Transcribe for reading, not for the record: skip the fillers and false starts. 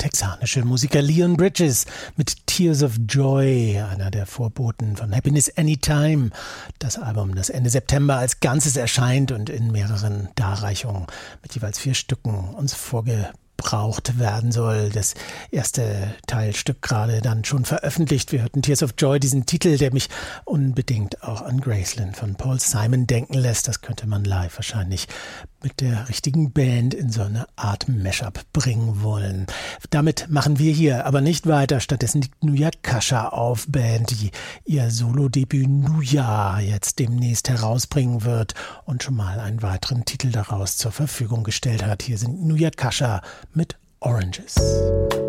texanische Musiker Leon Bridges mit Tears of Joy, einer der Vorboten von Happiness Anytime. Das Album, das Ende September als Ganzes erscheint und in mehreren Darreichungen mit jeweils 4 Stücken uns vorgebracht werden soll. Das erste Teilstück gerade dann schon veröffentlicht. Wir hörten Tears of Joy, diesen Titel, der mich unbedingt auch an Graceland von Paul Simon denken lässt. Das könnte man live wahrscheinlich mit der richtigen Band in so eine Art Mashup bringen wollen. Damit machen wir hier aber nicht weiter. Stattdessen liegt Nuyakasha auf, Band, die ihr Solo-Debüt Nuya jetzt demnächst herausbringen wird und schon mal einen weiteren Titel daraus zur Verfügung gestellt hat. Hier sind Nuyakasha mit Oranges.